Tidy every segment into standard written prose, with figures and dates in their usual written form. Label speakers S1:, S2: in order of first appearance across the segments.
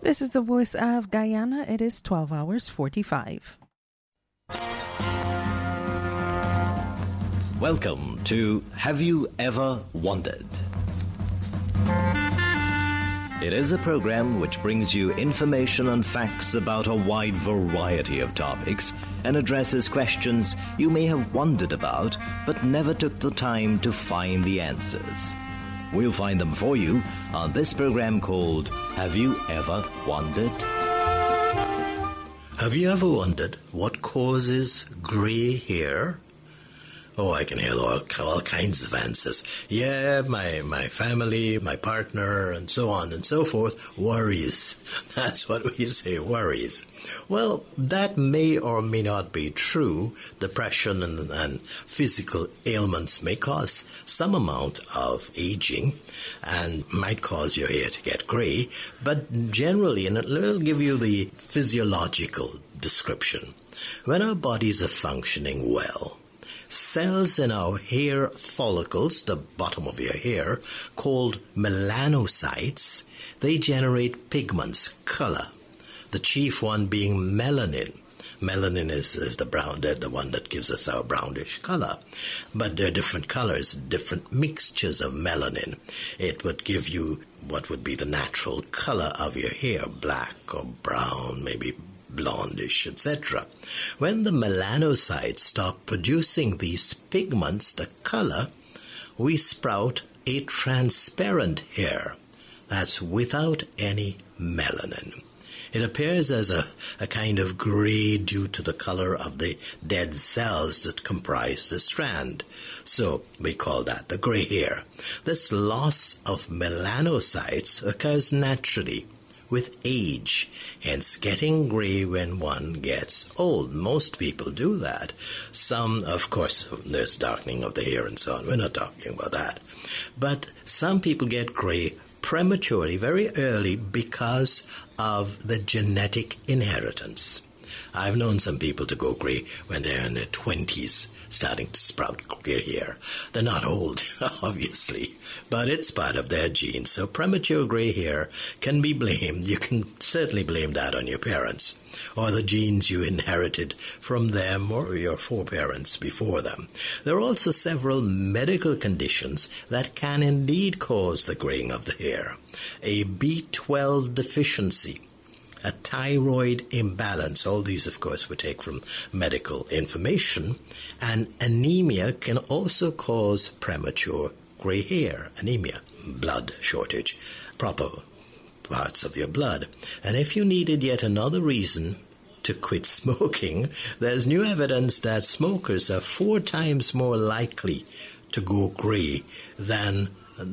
S1: This is the voice of Guyana. It is 12 hours 45.
S2: Welcome to Have You Ever Wondered? It is a program which brings you information and facts about a wide variety of topics and addresses questions you may have wondered about but never took the time to find the answers. We'll find them for you on this program called Have You Ever Wondered?
S3: Have you ever wondered what causes gray hair? Oh, I can hear all kinds of answers. Yeah, my family, my partner, and so on and so forth. Worries. That's what we say, worries. Well, that may or may not be true. Depression and physical ailments may cause some amount of aging and might cause your hair to get gray. But generally, and it'll give you the physiological description. When our bodies are functioning well, cells in our hair follicles, the bottom of your hair, called melanocytes, they generate pigments, color. The chief one being melanin. Melanin is the brown, the one that gives us our brownish color. But there are different colors, different mixtures of melanin. It would give you what would be the natural color of your hair, black or brown, maybe blondish, etc. When the melanocytes stop producing these pigments, the color, we sprout a transparent hair that's without any melanin. It appears as a kind of gray due to the color of the dead cells that comprise the strand. So we call that the gray hair. This loss of melanocytes occurs naturally with age, hence getting gray when one gets old. Most people do that. Some, of course, there's darkening of the hair and so on. We're not talking about that. But some people get gray prematurely, very early, because of the genetic inheritance. I've known some people to go gray when they're in their 20s, starting to sprout gray hair. They're not old, obviously, but it's part of their genes. So premature gray hair can be blamed. You can certainly blame that on your parents or the genes you inherited from them or your foreparents before them. There are also several medical conditions that can indeed cause the graying of the hair. A B12 deficiency, a thyroid imbalance, all these, of course, we take from medical information, and anemia can also cause premature gray hair. Anemia, blood shortage, proper parts of your blood. And if you needed yet another reason to quit smoking, there's new evidence that smokers are 4 times more likely to go gray than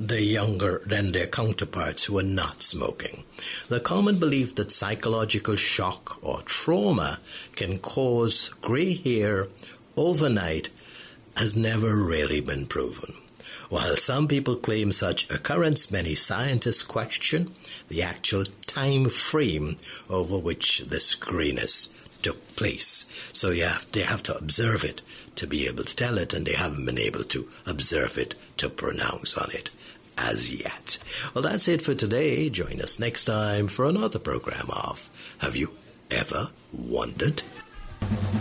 S3: their counterparts who are not smoking. The common belief that psychological shock or trauma can cause gray hair overnight has never really been proven. While some people claim such occurrence, many scientists question the actual time frame over which this grayness took place. So they have to observe it to be able to tell it, and they haven't been able to observe it to pronounce on it as yet. Well, that's it for today. Join us next time for another program of Have You Ever Wondered?